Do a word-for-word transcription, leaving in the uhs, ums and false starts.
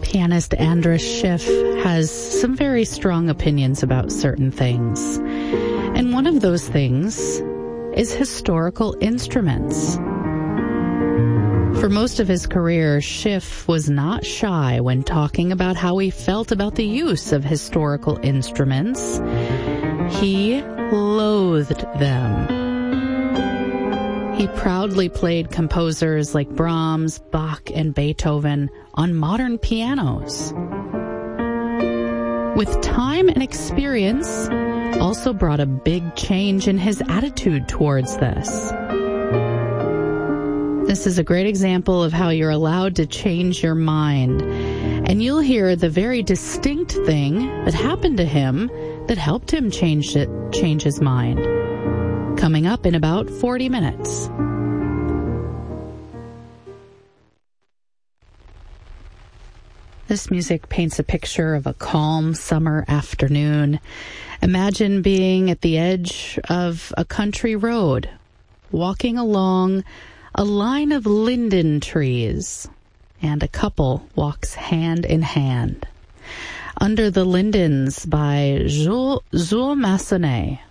Pianist Andras Schiff has some very strong opinions about certain things. And one of those things is historical instruments. For most of his career, Schiff was not shy when talking about how he felt about the use of historical instruments. He loathed them. He proudly played composers like Brahms, Bach, and Beethoven on modern pianos. With time and experience, also brought a big change in his attitude towards this. This is a great example of how you're allowed to change your mind. And you'll hear the very distinct thing that happened to him that helped him change it, change his mind. Coming up in about forty minutes. This music paints a picture of a calm summer afternoon. Imagine being at the edge of a country road, walking along a line of linden trees, and a couple walks hand in hand. Under the Lindens by Jules, Jules Massenet.